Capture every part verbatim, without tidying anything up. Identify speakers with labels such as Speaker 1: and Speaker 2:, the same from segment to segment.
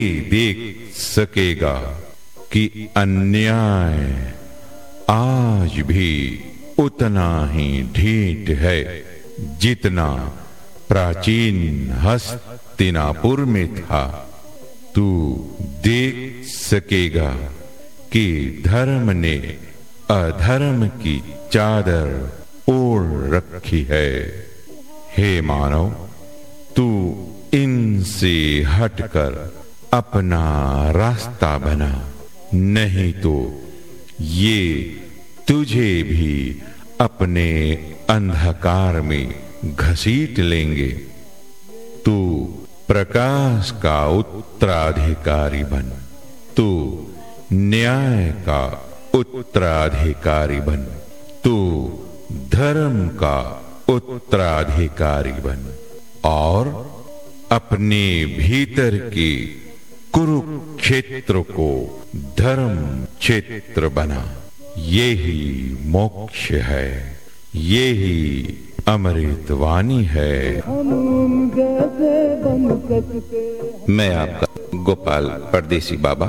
Speaker 1: देख सकेगा कि अन्याय आज भी उतना ही ढीठ है जितना प्राचीन हस्तिनापुर में था। तू देख सकेगा कि धर्म ने अधर्म की चादर ओढ़ रखी है। हे मानव, तू इनसे हटकर अपना रास्ता बना, नहीं तो ये तुझे भी अपने अंधकार में घसीट लेंगे। तू प्रकाश का उत्तराधिकारी बन, तू न्याय का उत्तराधिकारी बन, तू धर्म का उत्तराधिकारी बन और अपने भीतर के कुरुक्षेत्र को धर्म क्षेत्र बना। यही मोक्ष है, यही अमृतवाणी है।
Speaker 2: मैं आपका गोपाल परदेसी बाबा,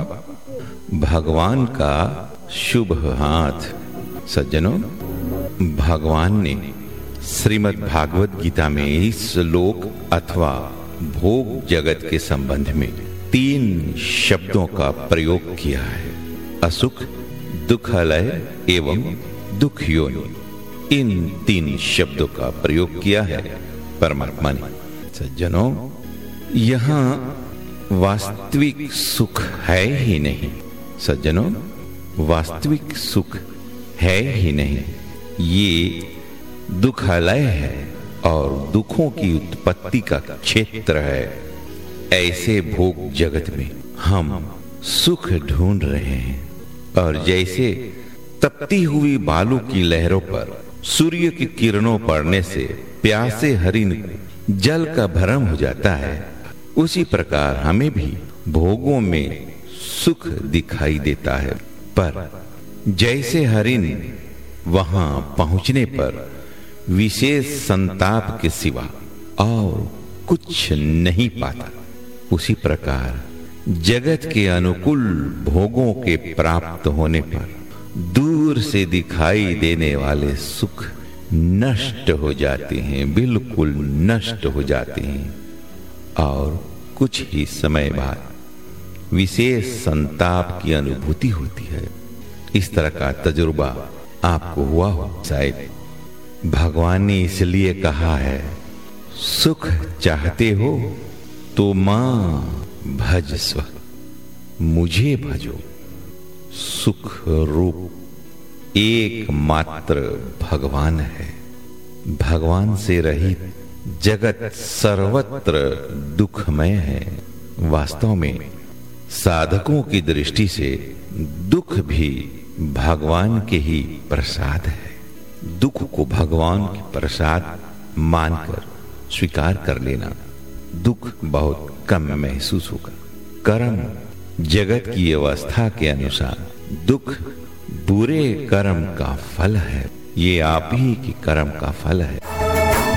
Speaker 2: भगवान का शुभ हाथ। सज्जनों, भगवान ने श्रीमद् भागवत गीता में इस श्लोक अथवा भोग जगत के संबंध में तीन शब्दों का प्रयोग किया है। असुख, दुखालय एवं दुख योनि। इन तीन शब्दों का प्रयोग किया है परमात्मा ने। सज्जनों, यहाँ वास्तविक सुख है ही नहीं। सज्जनों, वास्तविक सुख है ही नहीं, ये दुखालय है और दुखों की उत्पत्ति का क्षेत्र है। ऐसे भोग जगत में हम सुख ढूंढ रहे हैं और जैसे तपती हुई बालू की लहरों पर सूर्य की किरणों पड़ने से प्यासे हरिण को जल का भ्रम हो जाता है, उसी प्रकार हमें भी भोगों में सुख दिखाई देता है। पर जैसे हरिण वहां पहुंचने पर विशेष संताप के सिवा और कुछ नहीं पाता, उसी प्रकार जगत के अनुकूल भोगों के प्राप्त होने पर दूर से दिखाई देने वाले सुख नष्ट हो जाते हैं, बिल्कुल नष्ट हो जाते हैं और कुछ ही समय बाद विशेष संताप की अनुभूति होती है। इस तरह का तजुर्बा आपको हुआ हो शायद। भगवान ने इसलिए कहा है, सुख चाहते हो तो मां भज स्व, मुझे भजो। सुख रूप एकमात्र भगवान है। भगवान से रहित जगत सर्वत्र दुखमय है। वास्तव में साधकों की दृष्टि से दुख भी भगवान के ही प्रसाद है। दुख को भगवान के प्रसाद मानकर स्वीकार कर लेना, दुख बहुत कम महसूस होगा। कर्म जगत की अवस्था के अनुसार दुख बुरे कर्म का फल है। ये आप ही के कर्म का फल है।